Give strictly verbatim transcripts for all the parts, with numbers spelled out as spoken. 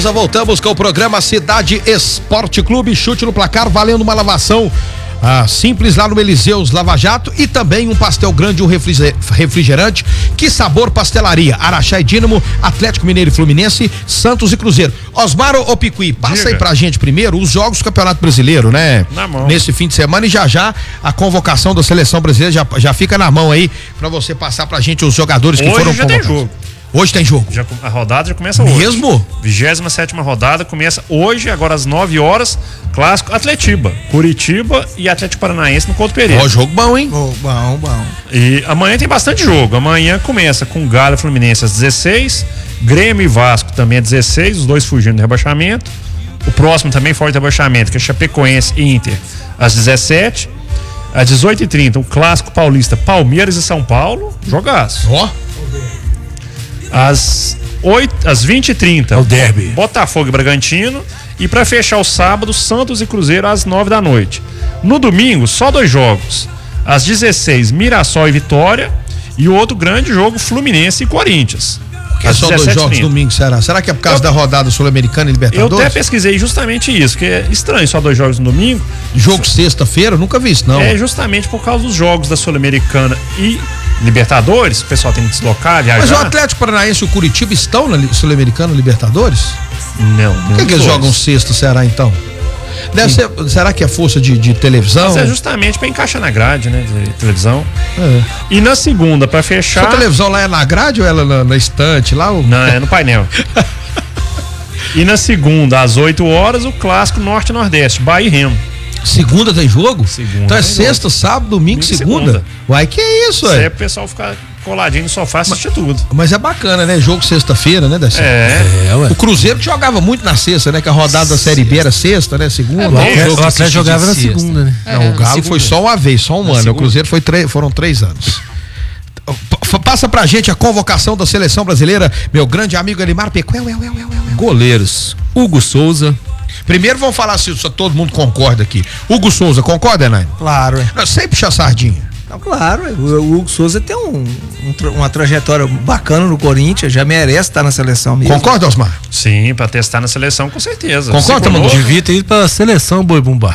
beleza? Voltamos com o programa Cidade Esporte Clube. Chute no placar, valendo uma lavação ah, simples lá no Eliseus Lava Jato e também um pastel grande, um refrigerante. Que sabor pastelaria? Araxá e Dínamo, Atlético Mineiro e Fluminense, Santos e Cruzeiro. Osmaro ou Picuí, passa Diga. aí pra gente primeiro os jogos do Campeonato Brasileiro, né? Na mão. Nesse fim de semana, e já já a convocação da seleção brasileira já, já fica na mão aí pra você passar pra gente os jogadores que Hoje foram já convocados. Tem jogo. Hoje tem jogo. Já, a rodada já começa hoje. Mesmo? vigésima sétima rodada começa hoje, agora às nove horas. Clássico Atletiba, Curitiba e Atlético Paranaense no Couto Pereira. Ó, jogo bom, hein? Oh, bom, bom. E amanhã tem bastante jogo. Amanhã começa com Galo e Fluminense às dezesseis, Grêmio e Vasco também às dezesseis, os dois fugindo do rebaixamento. O próximo também forte rebaixamento, que é Chapecoense e Inter, às dezessete. Às dezoito e trinta, o Clássico Paulista, Palmeiras e São Paulo, jogaço. Ó. Às, oito, às vinte e trinta, o derby. Botafogo e Bragantino. E para fechar o sábado, Santos e Cruzeiro às nove da noite. No domingo, só dois jogos. Às dezesseis, Mirassol e Vitória. E o outro grande jogo, Fluminense e Corinthians. Por que só dois jogos domingo, será? Será que é por causa eu, da rodada Sul-Americana e Libertadores? Eu até pesquisei justamente isso, que é estranho só dois jogos no domingo. Jogo sexta-feira? Nunca vi isso, não. É justamente por causa dos jogos da Sul-Americana e Libertadores, o pessoal tem que deslocar, viajar. Mas o Atlético Paranaense e o Curitiba estão na Sul-Americana Libertadores? Não. Por que, que eles jogam sexta, será então? Deve ser, será que é força de, de televisão? Mas é justamente para encaixar na grade, né? De televisão. É. E na segunda, para fechar. Sua televisão lá é na grade ou ela na, na estante lá? Ou... Não, é no painel. E na segunda, às oito horas, o clássico Norte-Nordeste, Bahia e Remo. Segunda tem jogo? Segunda. Então é sexta, jogo. sábado, domingo, domingo segunda? segunda. Uai, que é isso, aí? É pro pessoal ficar coladinho no sofá e assistir tudo. Mas é bacana, né? Jogo sexta-feira, né, Dessa? É. é o Cruzeiro que jogava muito na sexta, né? Que a rodada da Série B era sexta, né? Segunda. É, o Atlético, o Atlético jogava na segunda, né? Não, é, o Galo foi só uma vez, só um na ano. Segunda. O Cruzeiro foi três, foram três anos. Passa pra gente a convocação da seleção brasileira, meu grande amigo Elimar Pecuel. Goleiros: Hugo Souza. Primeiro vamos falar se todo mundo concorda aqui. Hugo Souza, concorda, Hernani? Claro. É. Não, sem puxar sardinha. Não, claro, o Hugo Souza tem um, um, uma trajetória bacana no Corinthians, já merece estar na seleção mesmo. Concorda, Osmar? Sim, pra testar na seleção, com certeza. Concorda, mano? Devia ter ido pra seleção, Boi Bumbá.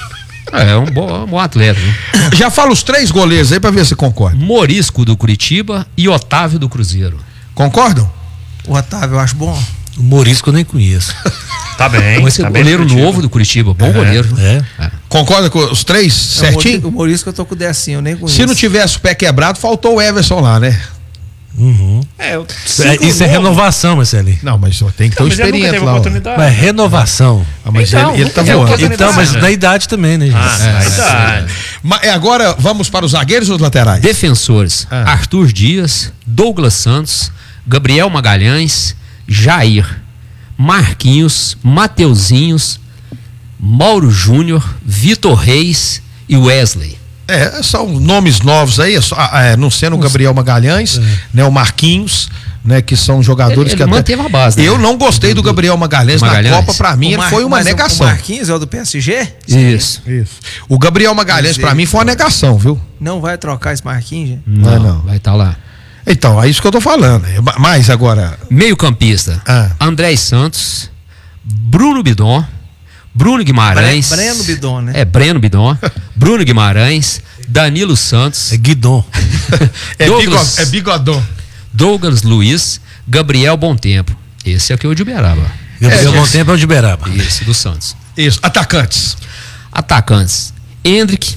É, um bom, um bom atleta. Né? Já fala os três goleiros aí pra ver se concorda. Morisco do Curitiba e Otávio do Cruzeiro. Concordam? O Otávio eu acho bom. O Morisco eu nem conheço. Tá bem. Esse tá goleiro bem novo do Curitiba, bom é, goleiro. É. é. Concorda com os três certinho? O Morisco eu tô com o Decinho, eu nem conheço. Se não tivesse o pé quebrado, faltou o Everson lá, né? Uhum. É, eu, é, isso é renovação, Marcelinho. Não, mas só tem que ter um experiente lá. Mas é renovação. Ah, mas então, ele, ele tá voando. Então, mas na idade também, né, gente? Ah, é, na idade. Mas agora vamos para os zagueiros ou os laterais? Defensores: ah. Arthur Dias, Douglas Santos, Gabriel Magalhães, Jair, Marquinhos, Mateuzinhos, Mauro Júnior, Vitor Reis e Wesley. É, são nomes novos aí, é, não sendo o Gabriel Magalhães, é. né, o Marquinhos, né, que são jogadores ele, ele que manteve até... a base. Né? Eu não gostei do Gabriel Magalhães, Magalhães. na Copa, pra mim ele Mar... foi uma Mas negação. O Marquinhos é o do P S G? Isso. Isso. O Gabriel Magalhães pra mim foi uma negação, viu? Não vai trocar esse Marquinhos, gente? Não, não, não. vai estar tá lá. Então, é isso que eu tô falando. Mas agora... Meio campista: ah. André Santos, Bruno Bidon, Bruno Guimarães. Bre Breno Bidon, né? É, Breno Bidon, Bruno Guimarães, Danilo Santos. É Guidon. é, Douglas, bigod, é Bigodon. Douglas Luiz, Gabriel Bontempo. Esse é o que eu de Uberaba. Gabriel é, Bontempo é o de Uberaba. Isso, do Santos. Isso. Atacantes. Atacantes: Hendrick,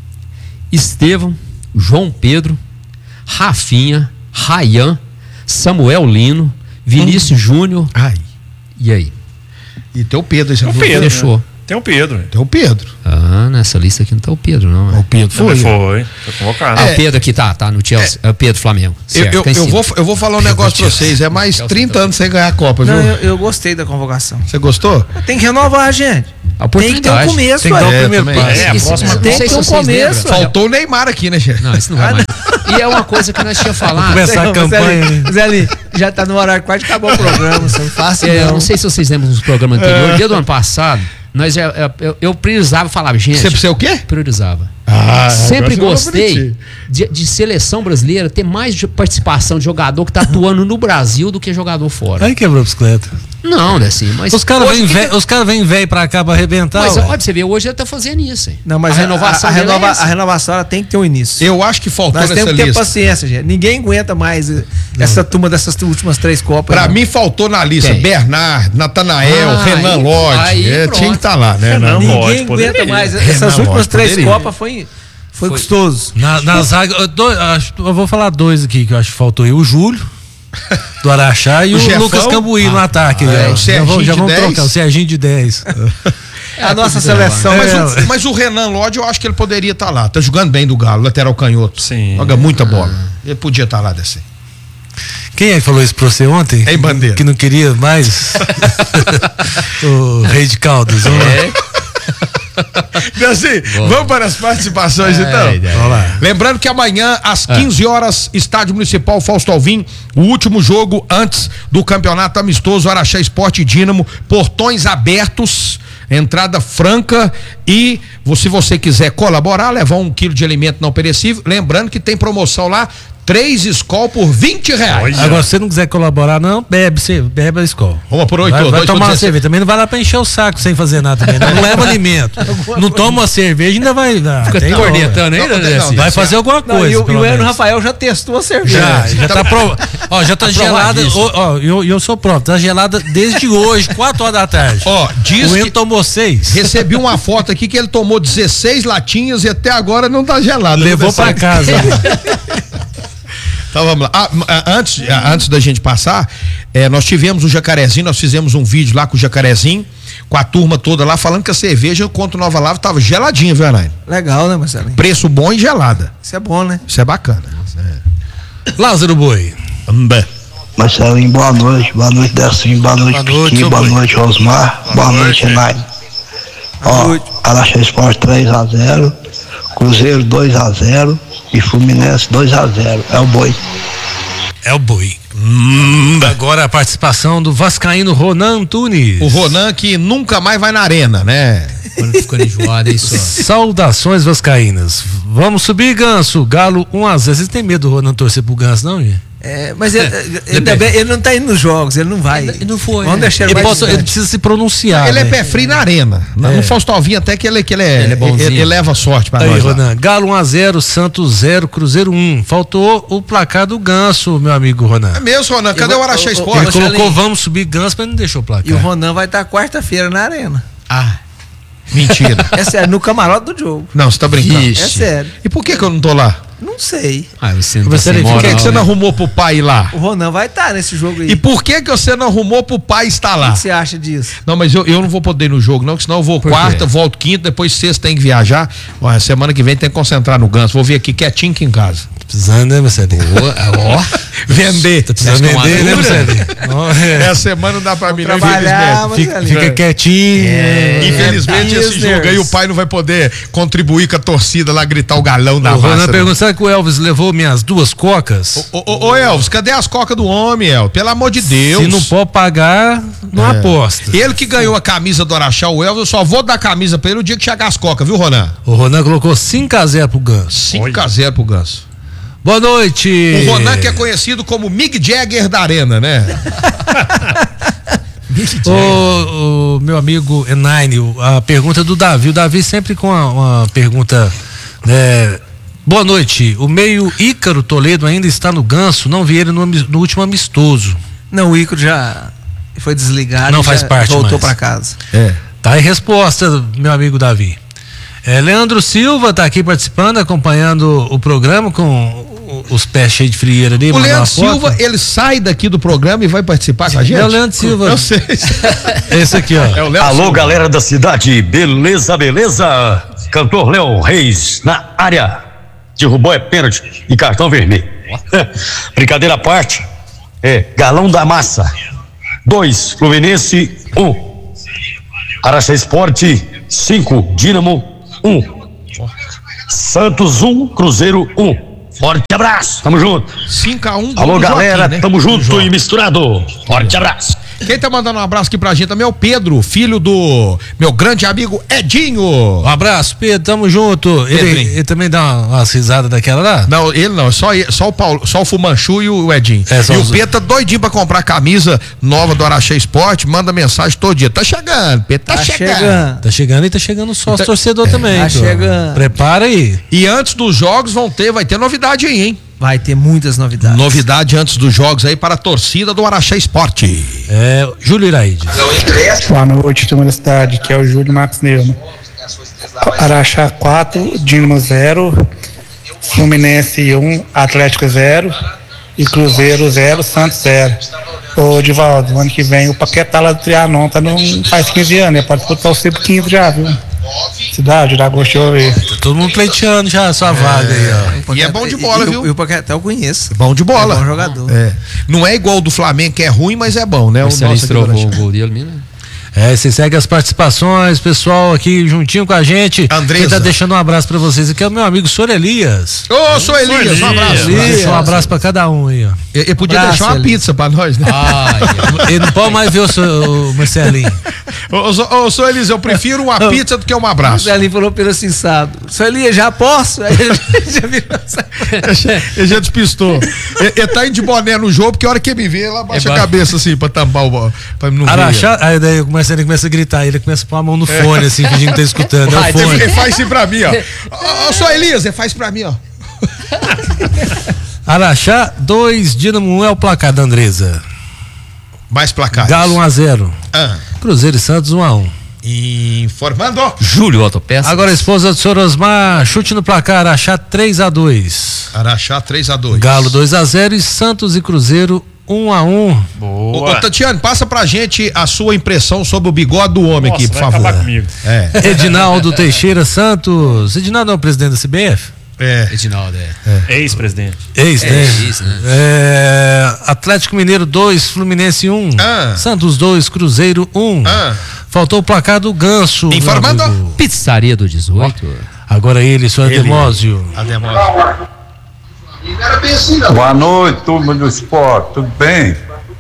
Estevão, João Pedro, Rafinha, Rayan, Samuel Lino, Vinícius hum. Júnior. Ai. E aí? E tem o Pedro. Tem o Pedro, fechou. Né? Tem o Pedro. Tem o Pedro. Ah, nessa lista aqui não tá o Pedro, não. O Pedro foi. Foi. Foi convocado. Ah, é, o Pedro aqui tá, tá no Chelsea. É, é o Pedro Flamengo. Certo, eu, eu, eu, vou, eu vou falar um negócio pra vocês. É mais trinta anos sem ganhar a Copa, viu? Não, eu, eu gostei da convocação. Você gostou? Tem que renovar, gente. A tem que ter um começo, tem que dar o primeiro passo. É, a próxima tem que ter um começo. Faltou o Neymar aqui, né, gente? Não, isso não vai mais. E é uma coisa que nós tínhamos falado. Começar a campanha. Zé Ali, já tá no horário, quase acabou o programa. Você não faça, é, não. Eu não sei se vocês lembram dos programas anteriores. Dia do ano passado, nós, eu, eu, eu priorizava, falava, gente. Você, você o quê? Priorizava. Ah, Sempre gostei de, de seleção brasileira ter mais de participação de jogador que tá atuando no Brasil do que jogador fora. Aí quebrou a bicicleta. Não, né, assim, mas Os caras hoje vêm que- velho os cara vem velho pra cá pra arrebentar. Mas ué. olha, você vê, hoje ele tá fazendo isso, hein? Não, mas a renovação a, a, dele é renova- essa. a renovação ela tem que ter um início. Eu acho que faltou Nós nessa temos que ter lista. paciência, gente. Ninguém aguenta mais eh, essa turma dessas últimas três Copas. Pra não. mim faltou na lista Quem? Bernard, Natanael, Ah, Renan aí- Lodge. aí É, pronto. tinha que estar lá, né? Renan Não. Lodge. Ninguém poderia. aguenta mais. Renan Essas últimas Lodge, três poderia. Copas foi, foi, custoso. Na, na zaga, eu, dou- acho- eu vou falar dois aqui que eu acho que faltou aí. O Júlio, do Araxá, e O o, Jefão? Lucas Cambuí no ataque. é, né? o já Serginho vamos, já de vamos dez. trocar, o Serginho de dez. A nossa seleção. Mas, É, o, mas o Renan Lodge, eu acho que ele poderia estar lá. Tá jogando bem do Galo, lateral canhoto. Sim. Joga muita bola. Ele podia estar lá desse. Quem é que falou isso pra você ontem? Ei, Bandeira. Que não queria mais o Rei de Caldas. Vamos lá. Assim, vamos para as participações então. Vamos lá. Lembrando que amanhã, às quinze horas, Estádio Municipal Fausto Alvim, o último jogo antes do campeonato amistoso Araxá Esporte e Dínamo, portões abertos, entrada franca e se você quiser colaborar, levar um quilo de alimento não perecível, lembrando que tem promoção lá, três Skol por vinte reais. Olha. Agora, se você não quiser colaborar, não, bebe, você bebe a escola. Uma por oito, Vai, vai dois por tomar uma dezesseis. cerveja. Também não vai lá pra encher o saco sem fazer nada também. Não, não leva alimento. Não toma uma cerveja, ainda vai. Ah, Fica tem cornetando não, aí, não, né, não, assim? Vai fazer alguma Não, coisa. e o, e pelo o Eno menos. Rafael já testou a cerveja. Já, já tá prova. Ó, já tá gelada. Aprovadíssimo. Ó, ó, eu, eu sou prova. Tá gelada desde hoje, quatro horas da tarde. Ó, diz O Eno que tomou seis. recebi uma foto aqui que ele tomou dezesseis latinhas e até agora não tá gelado. Levou pra casa. Então vamos lá. Ah, ah, antes, ah, antes da gente passar, eh, nós tivemos o Jacarezinho, nós fizemos um vídeo lá com o Jacarezinho, com a turma toda lá, falando que a cerveja contra o Nova Lava tava geladinha, viu, Anaí? Legal, né, Marcelinho? Preço bom e gelada. Isso é bom, né? Isso é bacana. Lázaro Boi. Mbé. Marcelinho, boa noite, boa noite Decinho, boa noite Boa noite, Piqui, seu boa boi. noite Osmar, boa noite Enai. Ó, noite. Araxá Esporte três a zero, Cruzeiro dois a zero e Fluminense dois a zero, é o boi. É o Boi. Agora a participação do vascaíno Ronan Antunes. O Ronan que nunca mais vai na arena, né? Quando ficando enjoado, é isso. Saudações vascaínas. Vamos subir, Ganso. Galo um a zero. Vocês têm medo do Ronan torcer pro Ganso, não, gente? É, mas ele, ele, também, ele não tá indo nos jogos, ele não vai. Ele não foi, Vamos né? deixar ele Ele, mais possa- ele distante. precisa se pronunciar. ele é né? pé frio na arena. No É. Fausto Alvim até que ele, que ele é. Ele é bonzinho. ele, ele leva sorte pra Aí, nós. lá. Ronan. Galo um a zero, Santos zero, Cruzeiro um. Faltou o placar do Ganso, meu amigo Ronan. É mesmo, Ronan. Cadê Eu o vou- Araxá eu- eu- Esporte? Ele Marcelinho. colocou vamos subir Ganso, mas não deixou o placar. E o Ronan vai estar quarta-feira na arena. Ah, mentira. É sério, no camarote do jogo. Não, você tá brincando. Ixi. É sério. E por que que eu não tô lá? Não sei. Ah, você não tá Você sem nem- Por moral, que que você né? não arrumou pro pai ir lá? O Ronan vai estar nesse jogo aí. E O por que que você não arrumou pro pai estar que lá? você acha disso? Não, mas eu, eu não vou poder ir no jogo, não, que senão eu vou Por quarta, quê? volto quinta, depois sexta tem que viajar. Ó, semana que vem tem que concentrar no Ganso. Vou vir aqui quietinho aqui em casa. Precisando, né, Marcelinho? Ó, ó. Vender. Tá precisando Mexe com vender, né, madura. Marcelinho? Ó, é. Essa semana não dá pra mim, não, trabalhar, infelizmente. mas- Fica, fica quietinho. É. Infelizmente, esse business. jogo aí o pai não vai poder contribuir com a torcida lá, gritar o galão da O Ronan massa. pergunta: será que o Elvis levou minhas duas cocas? Ô, ô, ô, Elvis, cadê as cocas do homem, Elvis? Pelo amor de Deus. Se não pode pagar, não É. aposta. Ele que ganhou a camisa do Araxá, o Elvis, eu só vou dar a camisa pra ele o dia que chegar as cocas, viu, Ronan? O Ronan colocou cinco a zero pro Ganso. cinco a zero pro Ganso. Boa noite. O Ronan que é conhecido como Mick Jagger da arena, né? O, o meu amigo Enine, a pergunta do Davi. O Davi sempre com uma, uma pergunta, né? Boa noite. O meio Ícaro Toledo ainda está no Ganso, não vi ele no, ami- no último amistoso. Não, o Ícaro já foi desligado. Não e faz já parte Voltou mais. pra casa. É. Tá aí resposta, meu amigo Davi. É, Leandro Silva tá aqui participando, acompanhando o programa com o- os pés cheios de frieira ali. O mandou Leandro uma foto. Silva, ele sai daqui do programa e vai participar com a gente? É o Leandro Silva. Eu sei. Esse aqui, ó. É o Leandro Alô, Silva. galera da cidade, beleza, beleza? Cantor Léo Reis na área. Derrubou é pênalti e cartão vermelho. Brincadeira à parte. É, Galão da Massa. Dois, Fluminense, um. Araxá Esporte, cinco. Dínamo, um. Santos, um. Cruzeiro, um. Forte abraço, tamo junto. cinco a um. Alô, do galera, Joaquim, né? tamo Do junto Joaquim. e misturado. Forte abraço. Quem tá mandando um abraço aqui pra gente também é o Pedro, filho do meu grande amigo Edinho. Um abraço, Pedro, tamo junto. Ele, ele também dá uma, uma risada daquela lá? Não, ele não, só, ele, só o Paulo, só o Fumanchu e o Edinho. É, e o os... Pedro tá doidinho pra comprar camisa nova do Araxá Esporte, manda mensagem todo dia. Tá chegando, Pedro, tá, tá chegando. chegando. Tá chegando e tá chegando sócio tá, torcedor é, também. Tá chegando. Prepara aí. E antes dos jogos vão ter, vai ter novidade aí, hein? Vai ter muitas novidades. Novidade antes dos jogos aí para a torcida do Araxá Esporte. É, Júlio Iraide. Boa noite, turma da cidade, que é o Júlio Max Neumann. Araxá quatro, Dinamo zero, Fluminense um, Atlético zero e Cruzeiro zero, Santos zero. Ô, Divaldo, ano que vem o Paquetá lá do Trianon tá no, faz quinze anos, né? Pode torcer por quinze já, viu? Cidade, já gostou de ver. Tá todo mundo pleiteando já a sua é, vaga aí, ó. E é bom de bola, e, viu? E o Paquetá eu conheço. Bom de bola. É bom jogador. É. Não é igual o do Flamengo, que é ruim, mas é bom, né? Marcelo o nosso trovou o gol dele, né? É, você segue as participações, pessoal aqui juntinho com a gente. Andresa. Quem tá deixando um abraço pra vocês aqui é o meu amigo Sor Elias. Ô, Sor Elias, um abraço. Elias, um abraço pra cada um aí, ó. Ele podia abraço, deixar uma Elias. Pizza pra nós, né? Ah, ele não pode mais ver o, seu, o Marcelinho. Ô, ô, Sor Elias, eu prefiro uma pizza do que um abraço. O Marcelinho falou pelo assim, sabe? Sor Elias, já posso? Aí ele já virou. Ele já despistou. Ele, ele tá indo de boné no jogo, porque a hora que ele me vê, ela baixa é a cabeça assim, pra tampar o... Pra não Araxá, aí daí o Marcelinho começa a gritar. Ele começa a pôr a mão no fone, assim, fingindo que tá escutando. É o fone. Ele faz isso pra mim, ó. Ô, Só Elias, ele faz pra mim, ó. Araxá dois, Dinamo um é o placar da Andresa. Mais placar. Galo um a zero. Ah. Cruzeiro e Santos um a um. Informando. Júlio Autopeças. Agora a esposa do senhor Osmar, chute no placar, Araxá três a dois. Araxá três a dois. Galo dois a zero e Santos e Cruzeiro um a um. Boa. Ô, ô, Tatiane, passa pra gente a sua impressão sobre o bigode do homem. Nossa, aqui, por vai favor. Acabar comigo. É. Edinaldo Teixeira Santos. Edinaldo é o presidente da C B F? É. Edinaldo, é. é. Ex-presidente. Ex, né? É, ex, né? É, Atlético Mineiro dois, Fluminense um. Ah. Santos dois, Cruzeiro um. Ah. Faltou o placar do Ganso. Informando. Pizzaria do dezoito. Agora ele, senhor Ademósio. Ademósio. Boa noite, turma do esporte, tudo bem?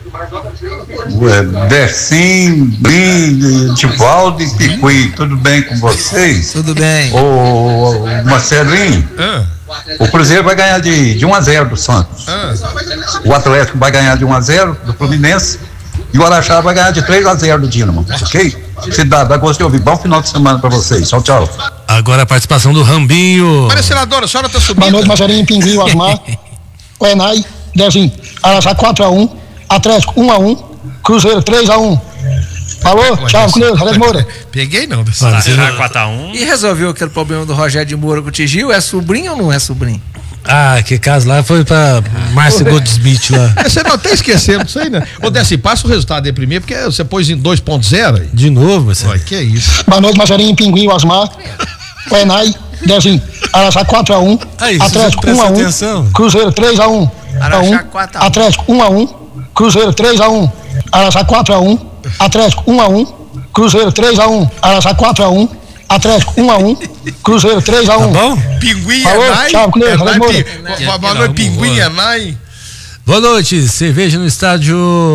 Decim, Bim, Divaldo e Piqui, tudo bem com vocês? Tudo bem. Ô, Marcelinho, ah. o Cruzeiro vai ganhar de, de um a zero do Santos. Ah. O Atlético vai ganhar de um a zero do Fluminense e o Araxá vai ganhar de três a zero do Dinamo, ok? Cidade, gosto de ouvir. Bom final de semana pra vocês. Tchau, tchau. Agora a participação do Rambinho. Olha, senadora, a senhora tá subindo. Boa noite, Marcelinho, Pinguim, Osmar, o Enai, Dezinho, Araxá quatro a um, Atlético um a um, Cruzeiro três a um. Falou? Tchau, com Deus, Alex Moura. Peguei não. Araxá quatro a um. E resolveu aquele problema do Rogério de Moura com o Tigil? É sobrinho ou não é sobrinho? Ah, que caso lá foi pra Márcio Goldsmith lá. Você não tá esquecendo disso aí, né? Ô, Desce, passa o resultado aí primeiro, porque você pôs em dois ponto zero. De novo, você. Olha, que é isso. Boa noite, Marcelinho, Pinguim, Osmar, o Enai, Dezinho, Araxá quatro a um, Aí, Atlético um a um, atenção. Cruzeiro três a um, Araxá quatro a um. Atlético um a um, Cruzeiro três a um, Araxá quatro a um, Atlético um a um, Cruzeiro três a um, Araxá quatro a um, Atlético um a um, Cruzeiro três a um. Tá bom? Pinguim, Falou, Enai. tchau, com Deus, Enai, Alex Moura. pi- Boa noite, Pinguim, Enai. Boa noite, cerveja no estádio.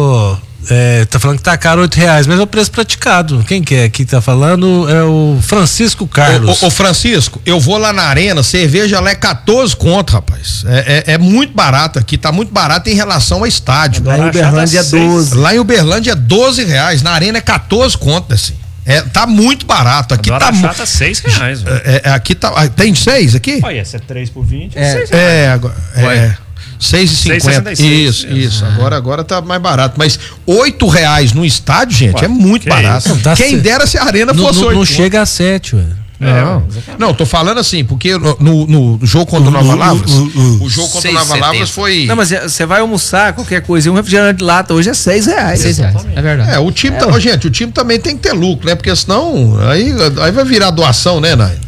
É, tá falando que tá caro oito reais, mas é o preço praticado. Quem que é que tá falando? É o Francisco Carlos. Ô, ô, ô, Francisco, eu vou lá na arena, cerveja lá é quatorze conto, rapaz. É, é, é muito barato aqui, tá muito barato em relação ao estádio. Lá em Uberlândia é doze. Lá em Uberlândia é doze reais, na arena é quatorze conto, assim. É, tá muito barato. Aqui Agora tá a mu- chata seis reais. velho. é, é, aqui tá. ah, Tem seis aqui? Olha, essa é três por vinte. É. seis reais. É, agora. É. seis e seis e cinquenta. sessenta e seis. Isso, isso. Agora, agora tá mais barato. Mas oito reais no estádio, gente, Ué, é muito que barato. isso? Dá Quem certo. dera se a arena Não, fosse não, oito não conto. chega a sete, ué. Não, não, tô falando assim, porque no, no, no jogo contra o Nova Lavras, o jogo contra o seis Nova setenta. Lavras foi. Não, mas você vai almoçar, qualquer coisa, e um refrigerante de lata hoje é seis reais. seis reais. É verdade. É, o time, tá, ó, gente, o time também tem que ter lucro, né? Porque senão, aí, aí vai virar doação, né, Nai?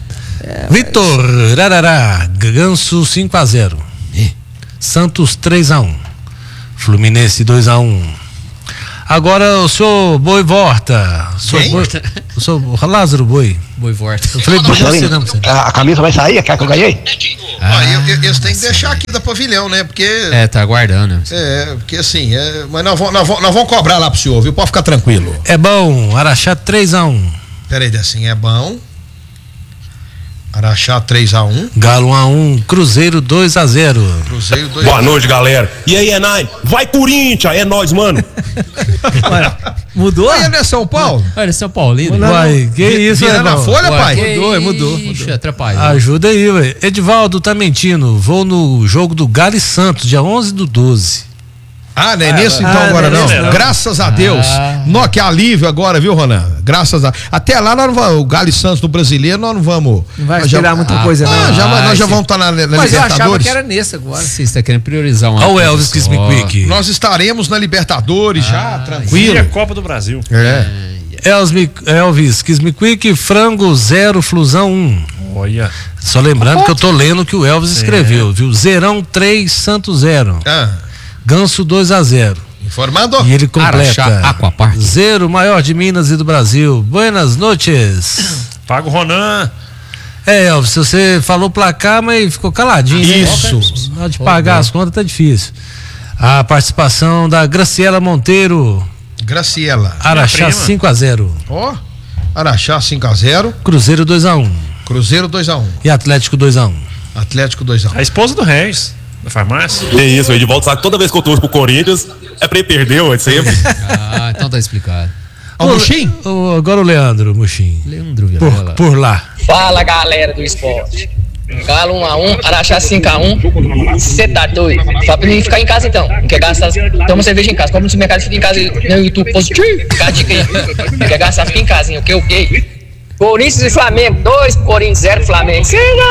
Vitor Rarará, Ganso cinco a zero. Santos três a um. Fluminense dois a um. Agora o senhor Boi Vorta. O senhor, Boi, o senhor Lázaro Boi. Boi Vorta. Eu falei Boi você não, você. A camisa vai sair, aquela que eu ganhei? Ah, eu, eu, eles têm que deixar aqui da pavilhão, né? Porque. É, tá aguardando. É, porque assim, é, mas nós vamos, nós, vamos, nós vamos cobrar lá pro senhor, viu? Pode ficar tranquilo. É bom, Araxá três a um. Peraí, assim, é bom. Araxá três a um. Galo um a um, Cruzeiro dois a zero. Cruzeiro dois Boa noite, galera. E aí, Enai? Vai, Corinthians! É nóis, mano. Mudou? Aí não é São Paulo? Olha, São Paulino. Uai, que isso, Vira na irmão? folha, Uai, pai? que Mudou, mudou, Ixi, mudou. atrapalhou. Ajuda aí, ué. Edivaldo tá mentindo. Vou no jogo do Galo e Santos, dia onze do doze. Ah, não é nesse então ah, agora não é não. nesse, não. Graças a Deus. Ah. Nó, que alívio agora, viu, Ronan? Graças a. Até lá nós não vamos. O Galo e Santos do brasileiro, nós não vamos. Não vai nós já- esperar muita Ah, coisa, Ah, não. já, Ah, nós já sim. vamos estar na, na Mas eu achava Libertadores. que era nesse agora. Você está querendo priorizar uma. Olha o coisa Elvis só. Kismiquick. Nós estaremos na Libertadores já, E tranquilo. a Copa do Brasil. É. Elvis, Elvis Kismiquick, frango zero, flusão um. Olha. Só lembrando que eu tô lendo o que o Elvis escreveu, viu? Zerão três, Santos zero. Ah, Ganso dois a zero. informado? E ele completa. Araxá Aquapark. Zero, maior de Minas e do Brasil. Buenas noites. Paga o Ronan. É, Elvis, você falou placar, mas ficou caladinho. né? Isso. Na hora de pagar as contas tá difícil. A participação da Graciela Monteiro. Graciela. Araxá prima. cinco a zero. Ó, Araxá cinco a zero. Cruzeiro dois a um. Cruzeiro dois a um. E Atlético dois a um. Atlético dois a um. A esposa do Reis, da farmácia. Que isso, o Edivaldo sabe que toda vez que eu torço pro Corinthians, é pra ele perder, ué, sempre. Ah, então tá explicado. Ó, o Muxim? O- Agora o Leandro, Muxim. Leandro Por, Vilela. por lá. Fala, galera do esporte. Galo um a um, Araxá cinco a um. Você tá doido? Só pra mim ficar em casa então. Não quer gastar, toma cerveja em casa. Compra no supermercado e fica em casa no YouTube positivo. Fica a dica aí. Não quer gastar, fica em casa, hein? O que, o que? Corinthians e Flamengo, dois, Corinthians, zero, Flamengo.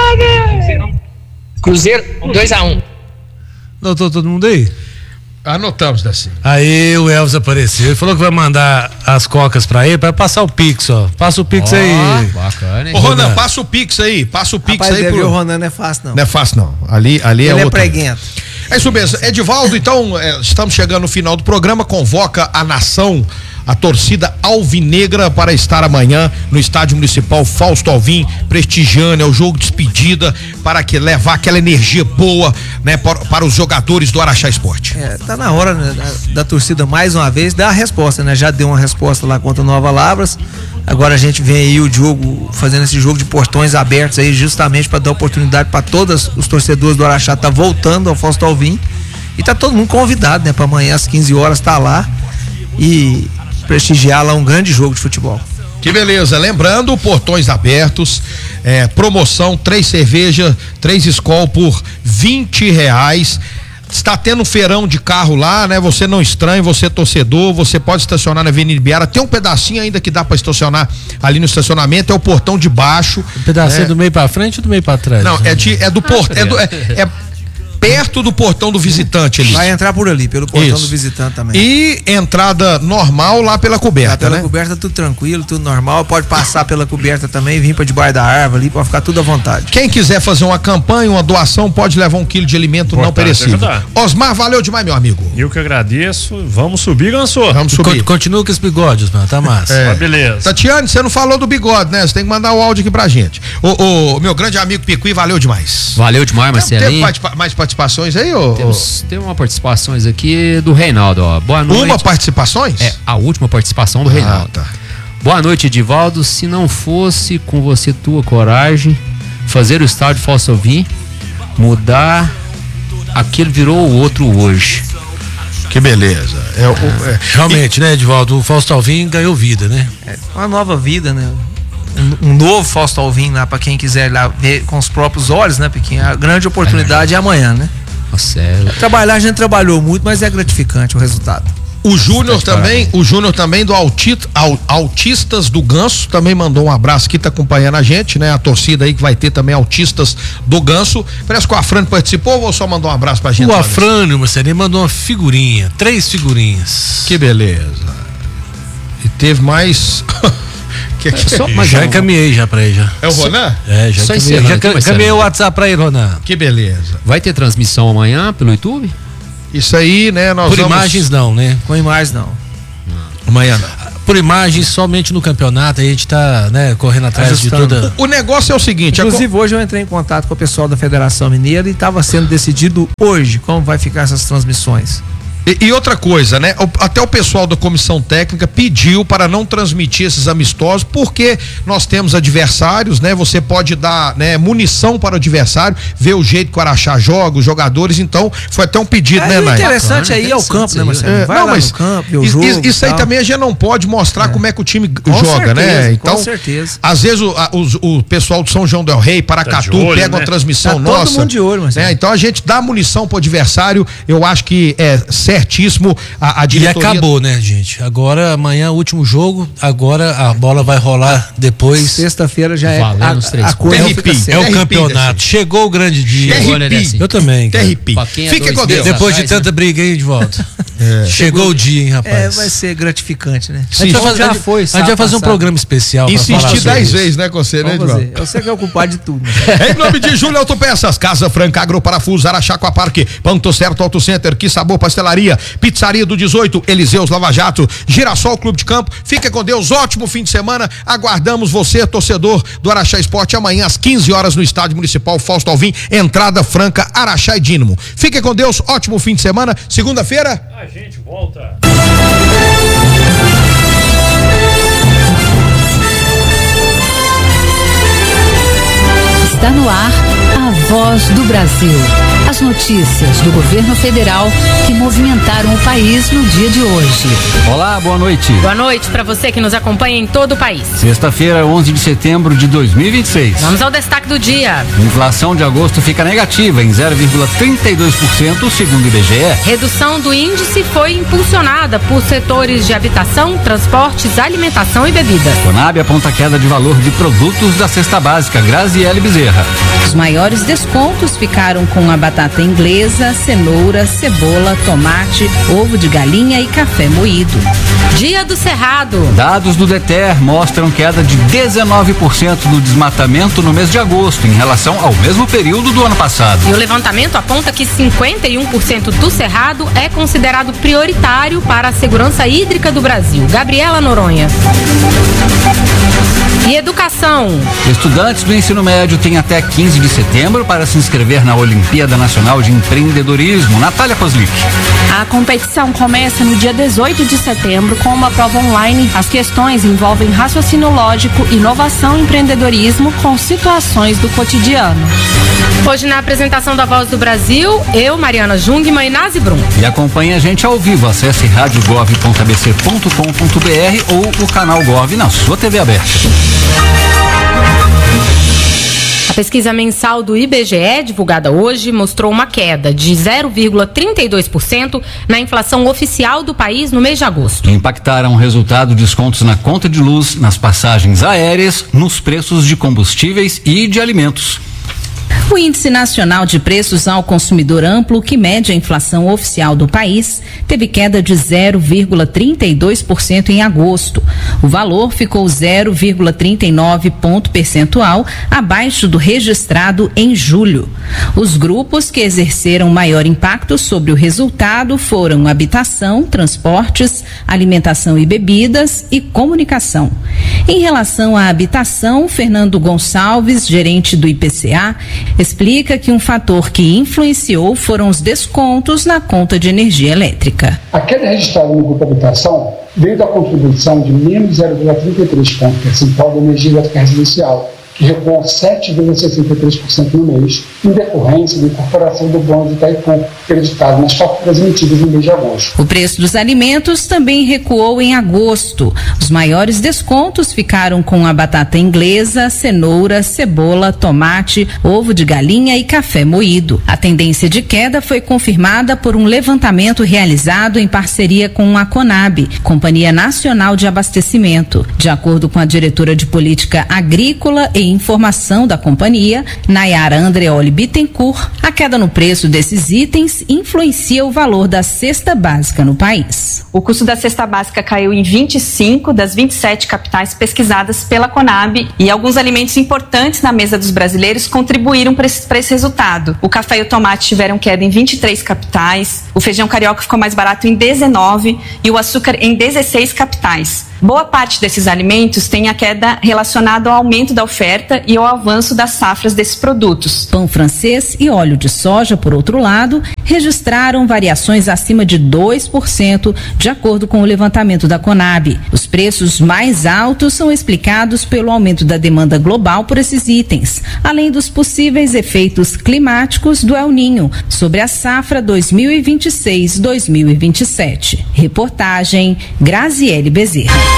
Cruzeiro, dois a um. Notou todo mundo aí? Anotamos, Daci. Aí o Elvis apareceu. Ele falou que vai mandar as cocas pra ele, pra passar o Pix, ó. Passa o Pix aí. Bacana, hein? Ô, Ronan, passa o Pix aí. Passa o Pix Rapaz, aí. dever pro- o Ronan não é fácil, não. Não é fácil, não. Ali, ali é Ele é outra. preguento. É isso mesmo. Edivaldo, então, é, estamos chegando no final do programa. Convoca a nação, a torcida alvinegra, para estar amanhã no Estádio Municipal Fausto Alvim, prestigiando, é o jogo de despedida, para que levar aquela energia boa, né, para, para os jogadores do Araxá Esporte. É, tá na hora, né, da, da torcida mais uma vez dar a resposta, né? Já deu uma resposta lá contra o Nova Lavras. Agora a gente vem aí o Diogo fazendo esse jogo de portões abertos aí, justamente para dar oportunidade para todos os torcedores do Araxá tá voltando ao Fausto Alvim. E tá todo mundo convidado, né, para amanhã às quinze horas tá lá e prestigiar lá um grande jogo de futebol. Que beleza, lembrando, portões abertos, é, promoção, três cerveja, três Skol por vinte reais. Está tendo um feirão de carro lá, né? Você não estranha, você é torcedor, você pode estacionar na Avenida Ibiara. Tem um pedacinho ainda que dá para estacionar ali no estacionamento, é o portão de baixo. Um pedacinho né? do meio pra frente ou do meio pra trás? Não, é, de, é do portão, é, do- é- é perto do portão do visitante ali. Vai entrar por ali, pelo portão Isso. do visitante também. E entrada normal lá pela Tá coberta, pela né? coberta tudo tranquilo, tudo normal. Pode passar pela coberta também, vir para debaixo da árvore ali, pode ficar tudo à vontade. Quem quiser fazer uma campanha, uma doação, pode levar um quilo de alimento não Importante perecível. ajudar. Osmar, valeu demais, meu amigo. Eu que agradeço. Vamos subir, Ganso. Vamos E subir. con- Continua com esse bigode, mano. Tá massa. É. Ah, beleza. Tatiane, você não falou do bigode, né? Você tem que mandar o áudio aqui pra gente. O, o meu grande amigo Picuí, valeu demais. Valeu demais, Teve Marcelinho. participa- mais participações aí, ô? Temos, tem uma participações aqui do Reinaldo, ó. Boa ô? noite. Uma participações? É, a última participação do Ah, Reinaldo. tá. Boa noite, Edivaldo. Se não fosse com você, tua coragem, fazer o estádio Fausto Alvim, mudar, aquele virou o outro hoje. Que beleza. É, o- é- Realmente, né, Edivaldo? O Fausto Alvim ganhou vida, né? É uma nova vida, né? Um, um novo Fausto Alvim lá para quem quiser ir lá ver com os próprios olhos, né, Piquinho? A grande oportunidade é amanhã, né? Nossa, é... Trabalhar a gente trabalhou muito, mas é gratificante o resultado. O Júnior também, o Júnior também do Auti- Au- Autistas do Ganso também mandou um abraço aqui, tá acompanhando a gente, né? A torcida aí que vai ter também Autistas do Ganso. Parece que o Afrânio participou ou só mandou um abraço pra gente? O só Afrânio, Marcelinho, mandou uma figurinha. Três figurinhas. nisso? Que beleza. E teve mais. que que Só- é? mas já não- encaminhei já pra ele, já. É o Ronan? É, já Só encaminhei, encerrando já aqui, ca- Marcelo. encaminhei o WhatsApp pra ele, Ronan. Que beleza. Vai ter transmissão amanhã pelo YouTube? Isso aí, né? Nós Por vamos... imagens não, né? Com imagens não. Amanhã não. Por imagem, somente no campeonato, a gente tá, né, correndo atrás Ajustando. de toda... O negócio é o seguinte... Inclusive, hoje eu entrei em contato com o pessoal da Federação Mineira e estava sendo decidido hoje como vai ficar essas transmissões. E, e outra coisa, né? O, até o pessoal da comissão técnica pediu para não transmitir esses amistosos, porque nós temos adversários, né? Você pode dar, né, munição para o adversário, ver o jeito que o Araxá joga, os jogadores, então foi até um pedido, é, né, Nai? O interessante é ir ao campo, né, Marcelo? É, vai não, lá mas no campo, ver o jogo. Isso, isso aí também a gente não pode mostrar é. como é que o time com joga, certeza, né? Então, com certeza. Às vezes o, a, o, o pessoal do São João del Rei, Paracatu, tá olho, pega né? uma transmissão tá nossa. Todo mundo de olho, Marcelo. Né? Então a gente dá munição pro adversário, eu acho que é certíssimo. A, a diretoria... E acabou, né, gente? Agora, amanhã, último jogo, agora a bola vai rolar depois. Sexta-feira já é Valendo a, os três a coisa é o campeonato. Chegou o grande dia. Assim. Eu também. Fique com Deus. Depois de tanta briga aí de volta. É. Chegou o dia, hein, rapaz? É, vai ser gratificante, né? Sim, a gente, já fazer, foi, a gente vai fazer um programa especial. Insistir dez vezes, né, com você, né, Edvaldo? Eu sei que é o culpado de tudo. Em nome de Júlio Autopeças, Casa Franca, Agroparafuso, Araxá Parque, Ponto Certo Auto Center, Que Sabor Pastelaria, Pizzaria do dezoito, Eliseus Lava Jato, Girassol Clube de Campo. Fique com Deus, ótimo fim de semana. Aguardamos você, torcedor do Araxá Esporte, amanhã às quinze horas no Estádio Municipal Fausto Alvim, entrada franca, Araxá e Dínamo. Fique com Deus, ótimo fim de semana. Segunda-feira a gente volta. Está no ar a Voz do Brasil. As notícias do governo federal que movimentaram o país no dia de hoje. Olá, boa noite. Boa noite para você que nos acompanha em todo o país. Sexta-feira, onze de setembro de dois mil e vinte e seis. Vamos ao destaque do dia. Inflação de agosto fica negativa em zero vírgula trinta e dois por cento, segundo o I B G E. Redução do índice foi impulsionada por setores de habitação, transportes, alimentação e bebidas. Conab aponta queda de valor de produtos da cesta básica. Graziele Bezerra. Os maiores descontos ficaram com a batata inglesa, cenoura, cebola, tomate, ovo de galinha e café moído. Dia do Cerrado. Dados do DETER mostram queda de dezenove por cento do desmatamento no mês de agosto, em relação ao mesmo período do ano passado. E o levantamento aponta que cinquenta e um por cento do Cerrado é considerado prioritário para a segurança hídrica do Brasil. Gabriela Noronha. E educação. Estudantes do ensino médio têm até quinze de setembro para se inscrever na Olimpíada Nacional de Empreendedorismo. Natália Kozlik. A competição começa no dia dezoito de setembro com uma prova online. As questões envolvem raciocínio lógico, inovação e empreendedorismo com situações do cotidiano. Hoje na apresentação da Voz do Brasil, eu, Mariana Jungmann e Nazi Brum. E acompanhe a gente ao vivo. Acesse rádio gov ponto a b c ponto com ponto b r ou o canal Gov na sua T V aberta. A pesquisa mensal do I B G E, divulgada hoje, mostrou uma queda de zero vírgula trinta e dois por cento na inflação oficial do país no mês de agosto. Impactaram o resultado descontos na conta de luz, nas passagens aéreas, nos preços de combustíveis e de alimentos. O Índice Nacional de Preços ao Consumidor Amplo, que mede a inflação oficial do país, teve queda de zero vírgula trinta e dois por cento em agosto. O valor ficou zero vírgula trinta e nove ponto percentual abaixo do registrado em julho. Os grupos que exerceram maior impacto sobre o resultado foram habitação, transportes, alimentação e bebidas e comunicação. Em relação à habitação, Fernando Gonçalves, gerente do I P C A, explica que um fator que influenciou foram os descontos na conta de energia elétrica. A queda registrada no grupo habitação veio da contribuição de menos zero vírgula trinta e três ponto percentual da energia elétrica residencial, que recuou sete vírgula sessenta e três por cento no mês, em decorrência da incorporação do bônus de Itaipu, acreditado nas faturas emitidas no mês de agosto. O preço dos alimentos também recuou em agosto. Os maiores descontos ficaram com a batata inglesa, cenoura, cebola, tomate, ovo de galinha e café moído. A tendência de queda foi confirmada por um levantamento realizado em parceria com a Conab, Companhia Nacional de Abastecimento. De acordo com a diretora de Política Agrícola e informação da companhia, Nayara Andreoli Bittencourt, a queda no preço desses itens influencia o valor da cesta básica no país. O custo da cesta básica caiu em vinte e cinco das vinte e sete capitais pesquisadas pela Conab e alguns alimentos importantes na mesa dos brasileiros contribuíram para esse, para esse resultado. O café e o tomate tiveram queda em vinte e três capitais, o feijão carioca ficou mais barato em dezenove e o açúcar em dezesseis capitais. Boa parte desses alimentos tem a queda relacionada ao aumento da oferta e ao avanço das safras desses produtos. Pão francês e óleo de soja, por outro lado, registraram variações acima de dois por cento, de acordo com o levantamento da Conab. Os preços mais altos são explicados pelo aumento da demanda global por esses itens, além dos possíveis efeitos climáticos do El Niño sobre a safra dois mil e vinte e seis a dois mil e vinte e sete. Reportagem Graziele Bezerra.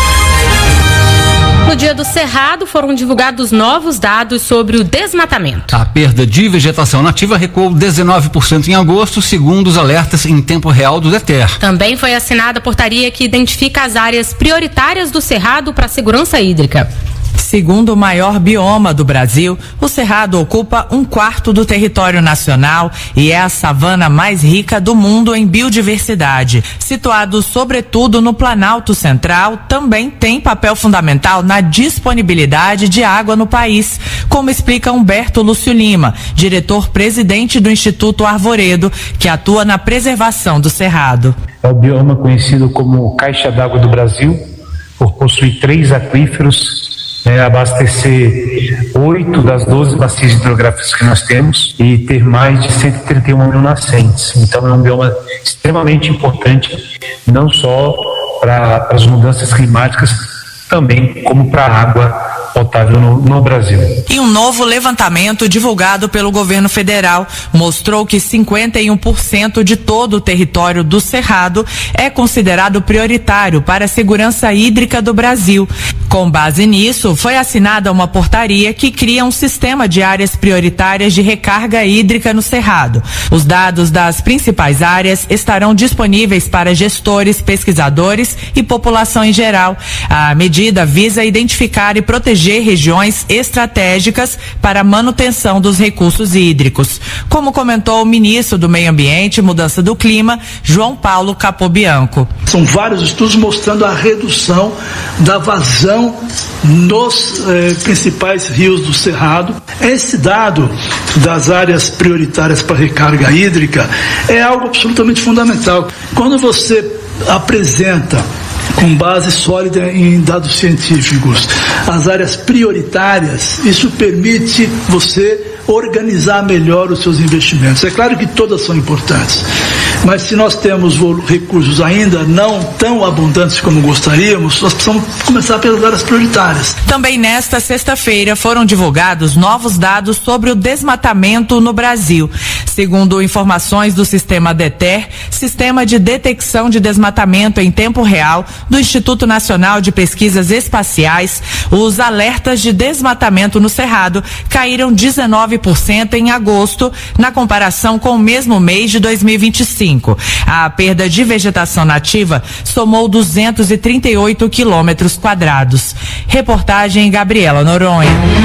No dia do Cerrado foram divulgados novos dados sobre o desmatamento. A perda de vegetação nativa recuou dezenove por cento em agosto, segundo os alertas em tempo real do DETER. Também foi assinada a portaria que identifica as áreas prioritárias do Cerrado para a segurança hídrica. Segundo o maior bioma do Brasil, o Cerrado ocupa um quarto do território nacional e é a savana mais rica do mundo em biodiversidade. Situado sobretudo no Planalto Central, também tem papel fundamental na disponibilidade de água no país, como explica Humberto Lúcio Lima, diretor-presidente do Instituto Arvoredo, que atua na preservação do Cerrado. É o bioma conhecido como Caixa d'Água do Brasil, por possuir três aquíferos, É, abastecer oito das doze bacias hidrográficas que nós temos e ter mais de cento e trinta e um mil nascentes. Então é um bioma extremamente importante, não só para as mudanças climáticas, também como para a água potável no, no Brasil. E um novo levantamento divulgado pelo governo federal mostrou que cinquenta e um por cento de todo o território do Cerrado é considerado prioritário para a segurança hídrica do Brasil. Com base nisso, foi assinada uma portaria que cria um sistema de áreas prioritárias de recarga hídrica no Cerrado. Os dados das principais áreas estarão disponíveis para gestores, pesquisadores e população em geral. A medida visa identificar e proteger regiões estratégicas para a manutenção dos recursos hídricos, como comentou o ministro do Meio Ambiente e Mudança do Clima, João Paulo Capobianco. São vários estudos mostrando a redução da vazão nos eh, principais rios do Cerrado. Esse dado das áreas prioritárias para recarga hídrica é algo absolutamente fundamental. Quando você apresenta com base sólida em dados científicos as áreas prioritárias, isso permite você organizar melhor os seus investimentos. É claro que todas são importantes, mas se nós temos recursos ainda não tão abundantes como gostaríamos, nós precisamos começar pelas áreas prioritárias. Também nesta sexta-feira foram divulgados novos dados sobre o desmatamento no Brasil. Segundo informações do sistema DETER, Sistema de Detecção de Desmatamento em Tempo Real do Instituto Nacional de Pesquisas Espaciais, os alertas de desmatamento no Cerrado caíram dezenove por cento em agosto, na comparação com o mesmo mês de dois mil e vinte e cinco. A perda de vegetação nativa somou duzentos e trinta e oito quilômetros quadrados. Reportagem Gabriela Noronha.